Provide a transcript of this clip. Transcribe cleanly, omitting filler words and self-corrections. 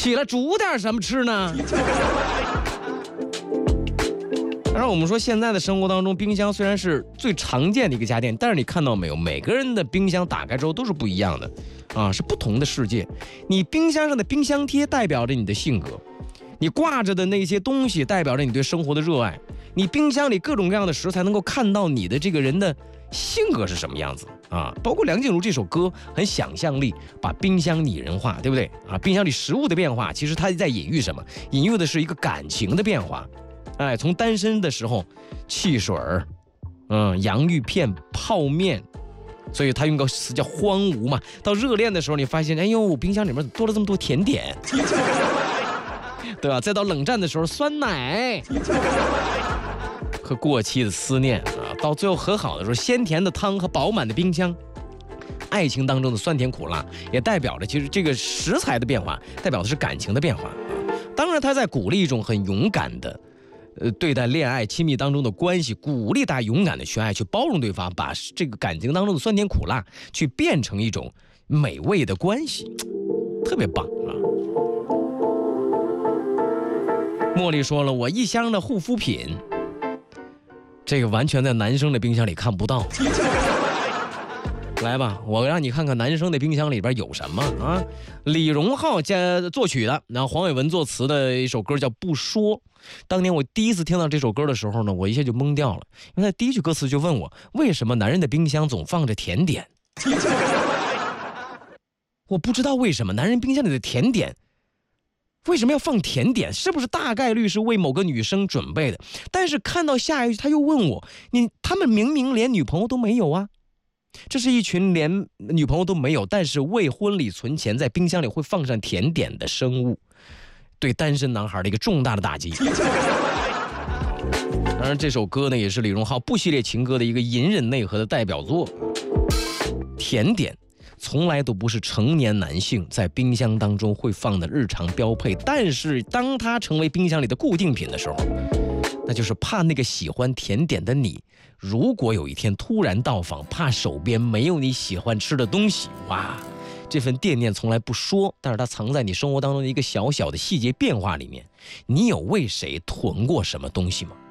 起来煮点什么吃呢？当然，我们说现在的生活当中，冰箱虽然是最常见的一个家电，但是你看到没有，每个人的冰箱打开之后都是不一样的啊，是不同的世界。你冰箱上的冰箱贴代表着你的性格，你挂着的那些东西代表着你对生活的热爱，你冰箱里各种各样的食材能够看到你的这个人的性格是什么样子啊。包括梁静茹这首歌很想象力，把冰箱拟人化，对不对啊？冰箱里食物的变化，其实它在隐喻什么？隐喻的是一个感情的变化。哎，从单身的时候，汽水儿，洋芋片、泡面，所以他用个词叫荒芜嘛。到热恋的时候，你发现，哎呦，冰箱里面多了这么多甜点，对吧？再到冷战的时候，酸奶和过期的思念啊，到最后和好的时候，鲜甜的汤和饱满的冰箱。爱情当中的酸甜苦辣，也代表着其实这个食材的变化，代表的是感情的变化。当然，他在鼓励一种很勇敢的。对待恋爱亲密当中的关系，鼓励大家勇敢的去爱，去包容对方，把这个感情当中的酸甜苦辣去变成一种美味的关系，特别棒啊！茉莉说了，我一箱的护肤品，这个完全在男生的冰箱里看不到。来吧，我让你看看男生的冰箱里边有什么啊？李荣浩作曲的，然后黄伟文作词的一首歌叫《不说》。当年我第一次听到这首歌的时候呢，我一下就懵掉了，因为他第一句歌词就问我，为什么男人的冰箱总放着甜点？我不知道为什么男人冰箱里的甜点为什么要放甜点，是不是大概率是为某个女生准备的？但是看到下一句他又问我，他们明明连女朋友都没有啊。这是一群连女朋友都没有，但是为婚礼存钱，在冰箱里会放上甜点的生物，对单身男孩的一个重大的打击。当然，这首歌呢也是李荣浩不系列情歌的一个隐忍内核的代表作。甜点从来都不是成年男性在冰箱当中会放的日常标配，但是当它成为冰箱里的固定品的时候，那就是怕那个喜欢甜点的你，如果有一天突然到访，怕手边没有你喜欢吃的东西，哇，这份惦念从来不说，但是它藏在你生活当中的一个小小的细节变化里面。你有为谁囤过什么东西吗？